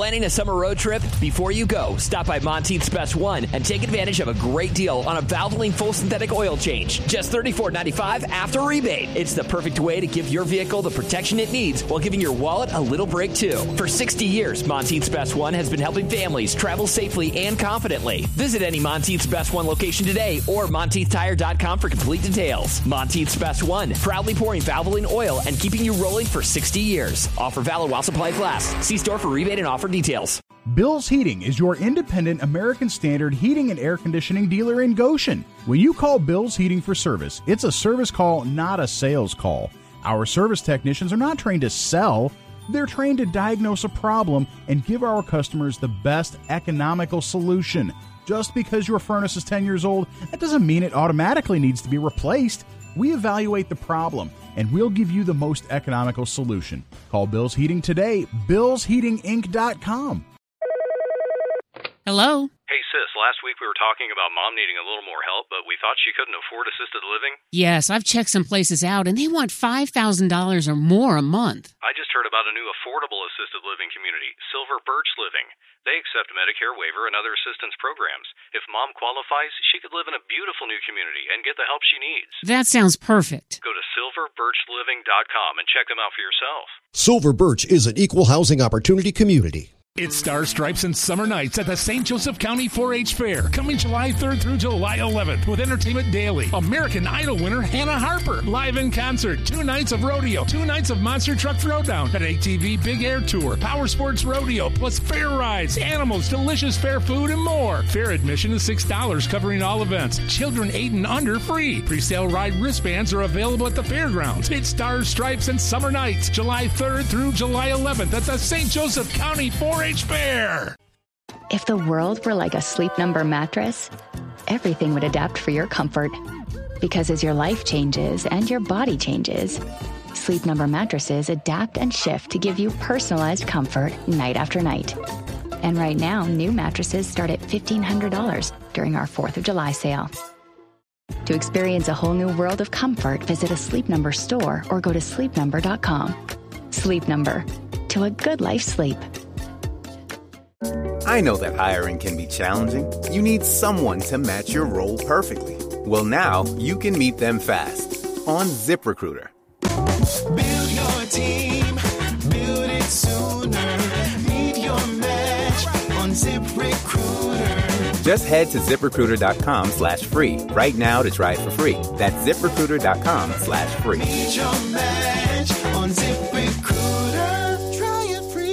Planning a summer road trip? Before you go, stop by Monteith's Best One and take advantage of a great deal on a Valvoline full synthetic oil change. Just $34.95 after rebate. It's the perfect way to give your vehicle the protection it needs while giving your wallet a little break too. For 60 years, Monteith's Best One has been helping families travel safely and confidently. Visit any Monteith's Best One location today or MonteithTire.com for complete details. Monteith's Best One, proudly pouring Valvoline oil and keeping you rolling for 60 years. Offer valid while supplies last. See store for rebate and offer details. Bill's Heating is your independent American Standard heating and air conditioning dealer in Goshen. When you call Bill's Heating for service, it's a service call, not a sales call. Our service technicians are not trained to sell. They're trained to diagnose a problem and give our customers the best economical solution. Just because your furnace is 10 years old, that doesn't mean it automatically needs to be replaced. We evaluate the problem, and we'll give you the most economical solution. Call Bill's Heating today, billsheatinginc.com. Hello? Hey, sis, last week we were talking about Mom needing a little more help, but we thought she couldn't afford assisted living. Yes, I've checked some places out, and they want $5,000 or more a month. I just heard about a new affordable assisted living community, Silver Birch Living. They accept Medicare waiver and other assistance programs. If Mom qualifies, she could live in a beautiful new community and get the help she needs. That sounds perfect. Go to silverbirchliving.com and check them out for yourself. Silver Birch is an equal housing opportunity community. It's Star Stripes and Summer Nights at the St. Joseph County 4-H Fair, coming July 3rd through July 11th with Entertainment Daily. American Idol winner Hannah Harper, live in concert, 2 nights of rodeo, 2 nights of Monster Truck Throwdown, an ATV Big Air Tour, Power Sports Rodeo, plus fair rides, animals, delicious fair food, and more. Fair admission is $6, covering all events. Children 8 and under free. Presale ride wristbands are available at the fairgrounds. It's Star Stripes and Summer Nights, July 3rd through July 11th at the St. Joseph County 4-H Fair. If the world were like a Sleep Number mattress, everything would adapt for your comfort. Because as your life changes and your body changes, Sleep Number mattresses adapt and shift to give you personalized comfort night after night. And right now, new mattresses start at $1,500 during our 4th of July sale. To experience a whole new world of comfort, visit a Sleep Number store or go to sleepnumber.com. Sleep Number. To a good life sleep. I know that hiring can be challenging. You need someone to match your role perfectly. Well, now you can meet them fast on ZipRecruiter. Build your team, build it sooner. Meet your match on ZipRecruiter. Just head to ZipRecruiter.com/free right now to try it for free. That's ZipRecruiter.com/free. Meet your match on ZipRecruiter. Try it free.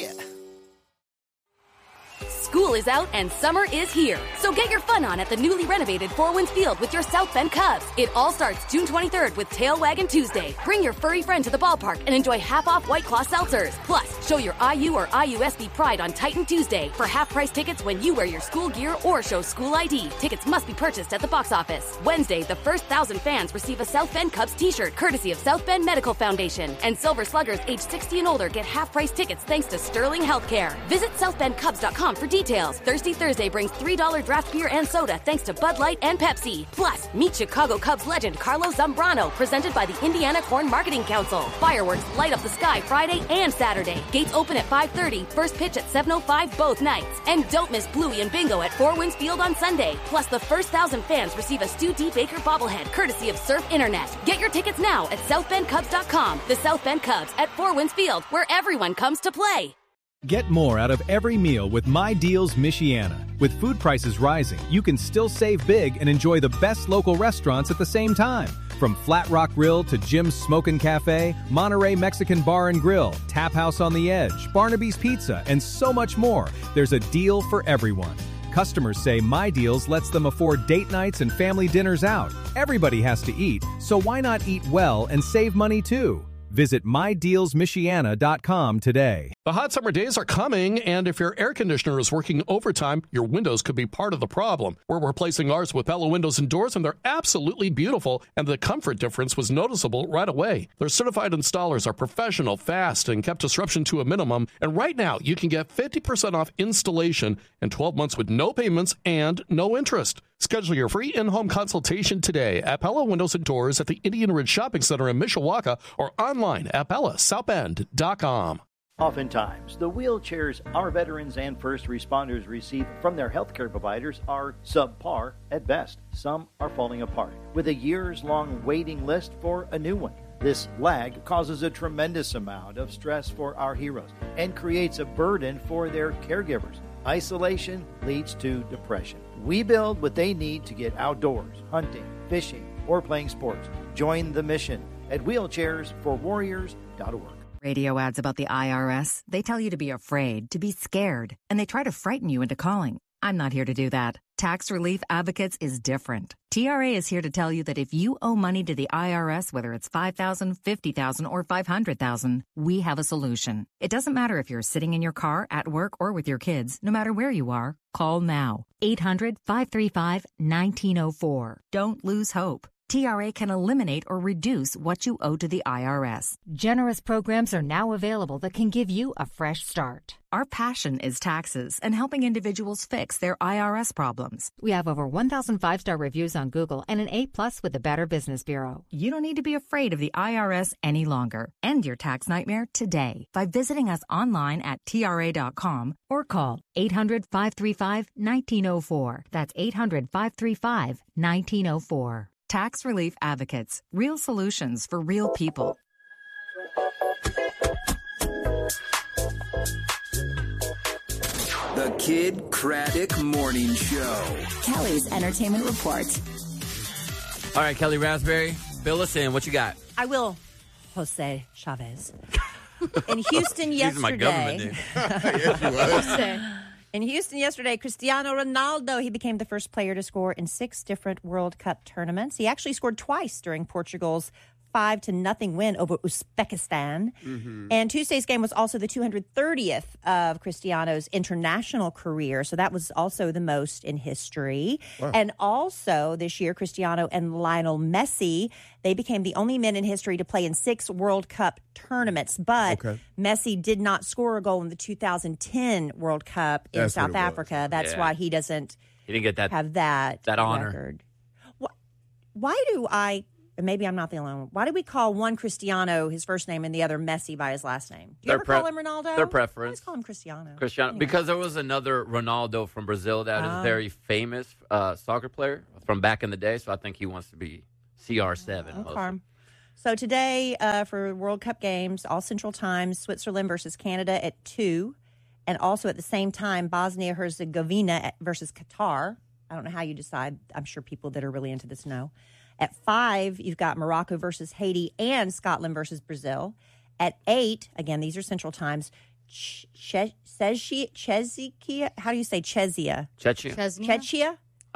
School is out and summer is here. So get your fun on at the newly renovated Four Winds Field with your South Bend Cubs. It all starts June 23rd with Tail Waggin' Tuesday. Bring your furry friend to the ballpark and enjoy half-off White Claw seltzers. Plus, show your IU or IUSB pride on Titan Tuesday for half-price tickets when you wear your school gear or show school ID. Tickets must be purchased at the box office. Wednesday, the first 1,000 fans receive a South Bend Cubs t-shirt courtesy of South Bend Medical Foundation. And Silver Sluggers age 60 and older get half-price tickets thanks to Sterling Healthcare. Visit SouthBendCubs.com for details. Thirsty Thursday brings $3 draft beer and soda thanks to Bud Light and Pepsi. Plus, meet Chicago Cubs legend Carlos Zambrano, presented by the Indiana Corn Marketing Council. Fireworks light up the sky Friday and Saturday. Gates open at 5:30, first pitch at 7:05 both nights. And don't miss Bluey and Bingo at Four Winds Field on Sunday. Plus, the first 1,000 fans receive a Stu D. Baker bobblehead courtesy of Surf Internet. Get your tickets now at SouthBendCubs.com. The South Bend Cubs at Four Winds Field, where everyone comes to play. Get more out of every meal with My Deals Michiana. With food prices rising, you can still save big and enjoy the best local restaurants at the same time. From Flat Rock Grill to Jim's Smokin' Cafe, Monterey Mexican Bar and Grill, Tap House on the Edge, Barnaby's Pizza, and so much more. There's a deal for everyone. Customers say My Deals lets them afford date nights and family dinners out. Everybody has to eat, so why not eat well and save money too? Visit MyDealsMichiana.com today. The hot summer days are coming, and if your air conditioner is working overtime, your windows could be part of the problem. We're replacing ours with Pella Windows and Doors, and they're absolutely beautiful, and the comfort difference was noticeable right away. Their certified installers are professional, fast, and kept disruption to a minimum, and right now you can get 50% off installation and 12 months with no payments and no interest. Schedule your free in-home consultation today at Pella Windows and Doors at the Indian Ridge Shopping Center in Mishawaka or online at PellaSouthBend.com. Oftentimes, the wheelchairs our veterans and first responders receive from their healthcare providers are subpar at best. Some are falling apart, with a years-long waiting list for a new one. This lag causes a tremendous amount of stress for our heroes and creates a burden for their caregivers. Isolation leads to depression. We build what they need to get outdoors, hunting, fishing, or playing sports. Join the mission at wheelchairsforwarriors.org. Radio ads about the IRS, they tell you to be afraid, to be scared, and they try to frighten you into calling. I'm not here to do that. Tax Relief Advocates is different. TRA is here to tell you that if you owe money to the IRS, whether it's $5,000, $50,000, or $500,000, we have a solution. It doesn't matter if you're sitting in your car, at work, or with your kids. No matter where you are, call now. 800-535-1904. Don't lose hope. TRA can eliminate or reduce what you owe to the IRS. Generous programs are now available that can give you a fresh start. Our passion is taxes and helping individuals fix their IRS problems. We have over 1,000 5-star reviews on Google and an A+ with the Better Business Bureau. You don't need to be afraid of the IRS any longer. End your tax nightmare today by visiting us online at TRA.com or call 800-535-1904. That's 800-535-1904. Tax Relief Advocates. Real solutions for real people. The Kid Craddock Morning Show. Kelly's Entertainment Report. All right, Kelly Raspberry, fill us in. What you got? I will. Jose Chavez. In Houston yesterday. These are my government name. In Houston yesterday, Cristiano Ronaldo, he became the first player to score in 6 different World Cup tournaments. He actually scored twice during Portugal's 5-0 win over Uzbekistan. Mm-hmm. And Tuesday's game was also the 230th of Cristiano's international career. So that was also the most in history. Wow. And also this year, Cristiano and Lionel Messi, they became the only men in history to play in 6 World Cup tournaments. But Messi did not score a goal in the 2010 World Cup in South Africa. That's why he didn't get that, have that honor. Record. Why do I... Maybe I'm not the only one. Why do we call one Cristiano his first name and the other Messi by his last name? Do you ever call him Ronaldo? Their preference. I always call him Cristiano. Anyway. Because there was another Ronaldo from Brazil that is a very famous soccer player from back in the day, so I think he wants to be CR7. Okay. So today for World Cup games, all Central Time, Switzerland versus Canada at 2, and also at the same time, Bosnia-Herzegovina versus Qatar. I don't know how you decide. I'm sure people that are really into this know. At 5, you've got Morocco versus Haiti and Scotland versus Brazil. At 8, again, these are Central Times, Czechia. How do you say Czechia? Czechia.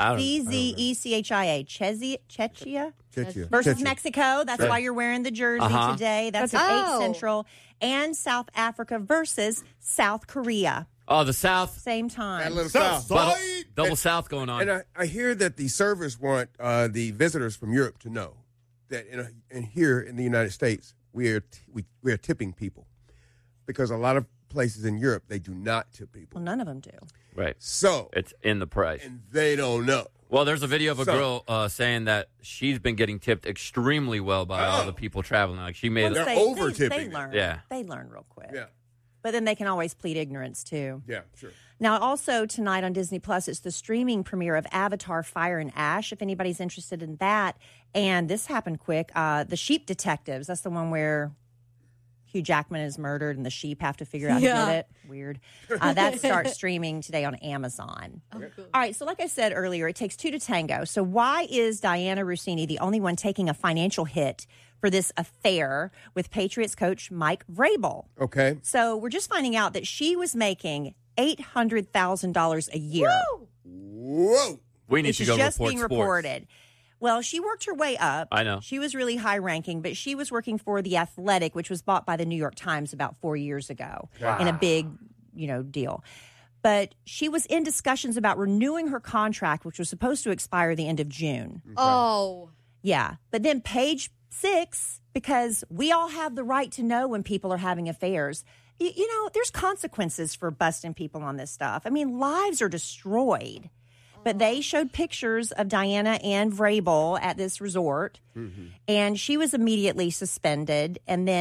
Czechia. Czechia versus Mexico. That's why you're wearing the jersey today. That's at 8 Central. And South Africa versus South Korea. Oh, the South. Same time. That little South. Double South going on. And I hear that the servers want the visitors from Europe to know that in here in the United States, we are tipping people. Because a lot of places in Europe, they do not tip people. Well, none of them do. Right. So. It's in the price. And they don't know. Well, there's a video of a girl saying that she's been getting tipped extremely well by all the people traveling. Like she made they're over-tipping. They learn. Yeah. They learn real quick. Yeah. But then they can always plead ignorance, too. Yeah, sure. Now, also tonight on Disney Plus, it's the streaming premiere of Avatar Fire and Ash, if anybody's interested in that. And this happened quick. The Sheep Detectives, that's the one where Hugh Jackman is murdered and the sheep have to figure out who did it. Weird. That starts streaming today on Amazon. Oh, cool. All right, so like I said earlier, it takes 2 to tango. So why is Diana Russini the only one taking a financial hit for this affair with Patriots coach Mike Vrabel? Okay. So we're just finding out that she was making $800,000 a year. Whoa. We need to go just report being sports. Reported. Well, she worked her way up. I know. She was really high ranking, but she was working for The Athletic, which was bought by the New York Times about 4 years ago in a big, deal. But she was in discussions about renewing her contract, which was supposed to expire the end of June. Okay. Oh. Yeah. But then page 6, because we all have the right to know when people are having affairs. There's consequences for busting people on this stuff. I mean, lives are destroyed. But they showed pictures of Diana and Vrabel at this resort, and she was immediately suspended. And then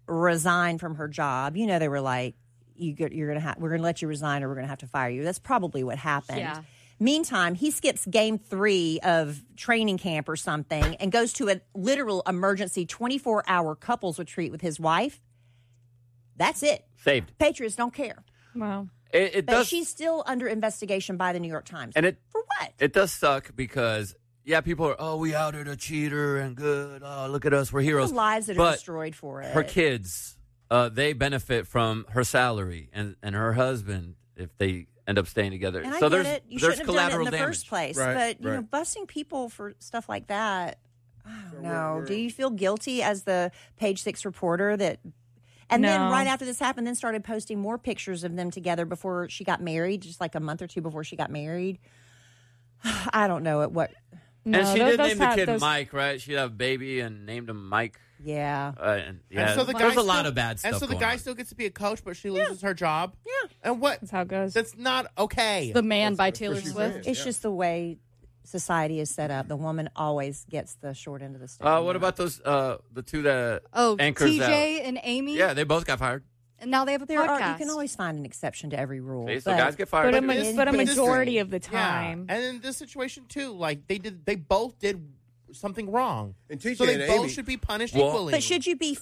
resign from her job. You know, they were like, we're going to let you resign or we're going to have to fire you. That's probably what happened. Yeah. Meantime, he skips game 3 of training camp or something and goes to a literal emergency 24-hour couples retreat with his wife. That's it. Saved. Patriots don't care. Wow. It But does, she's still under investigation by the New York Times. and it For what? It does suck because people are, we outed a cheater and good. Oh, look at us, we're heroes. The lives that are But destroyed for it. her kids, they benefit from her salary and her husband if they end up staying together. And I so get there's it. You there's shouldn't have done it in collateral the damage. first place. Right, but, you know, right. busting people for stuff like that, I don't know. Do you feel guilty as the Page Six reporter that... And then No. right after this happened, then started posting more pictures of them together before she got married, just like a month or two before she got married. I don't know at what... No, and she those- did those name the have- kid those- Mike, right? She had a baby and named him Mike. Yeah. And so the there's guy a lot still- of bad stuff And so the going guy on. still gets to be a coach, but she loses her job. Yeah. And what? That's how it goes. That's not okay. The Man by that's what Taylor she's Swift. saying. It's just the way society is set up. The woman always gets the short end of the stick. What about those the two that anchors TJ out? and Amy? Yeah, they both got fired. And now they have a podcast. You can always find an exception to every rule. See, so guys get fired. But a this majority thing- of the time. Yeah. And in this situation too, like they both did something wrong. And TJ so they and both Amy- should be punished Well- equally. But should you be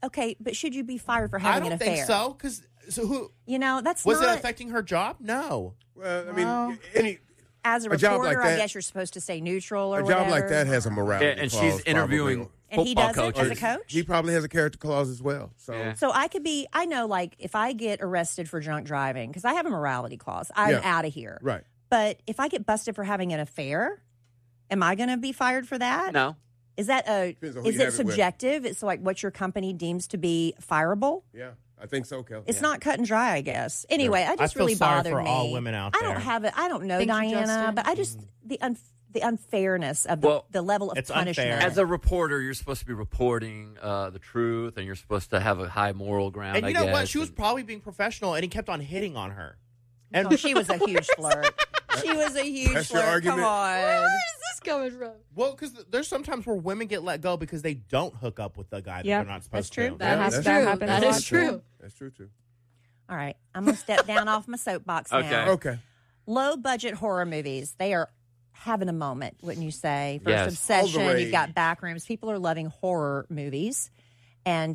fired for I having don't an think affair? so. Because who You know, that's was not it affecting her job? No. Well, I mean, any as a a job reporter. like I that- guess you're supposed to stay neutral or a job like whatever. that has a morality And clause, she's interviewing probably. And he football doesn't coaches. as a coach? He probably has a character clause as well. So I could be, I know, like, if I get arrested for drunk driving, because I have a morality clause, I'm Yeah. out of here. Right. But if I get busted for having an affair, am I going to be fired for that? No. Is that Depends on who is you it have it with. subjective? It's like what your company deems to be fireable? Yeah, I think so, Kelly. It's not cut and dry, I guess. Anyway, I just feel really sorry bothered for me. all women out I don't there. have it. I don't know, Thank you, Diana, Justin. but I just the unfairness of the level of it's punishment. unfair. As a reporter, you're supposed to be reporting the truth, and you're supposed to have a high moral ground. And you I know guess. what? She was probably being professional, and he kept on hitting on her. And Oh, she was a huge flirt. She was a huge That's your flirt. argument? Come on. Where is this coming from? Well, because there's sometimes where women get let go because they don't hook up with the guy that Yep, they're not supposed that's true. to. That that's happens. true. That That's is true. true. That's true too. All right, I'm going to step down off my soapbox Okay. now. Okay. Low budget horror movies. They are having a moment, wouldn't you say? First Yes. Obsession, All the you've got rage. Backrooms. People are loving horror movies. And